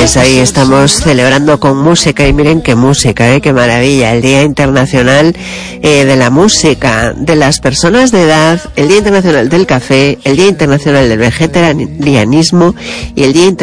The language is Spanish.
Pues ahí estamos celebrando con música, y miren qué música, qué maravilla, el Día Internacional de la Música, de las personas de edad, el Día Internacional del Café, el Día Internacional del Vegetarianismo y el Día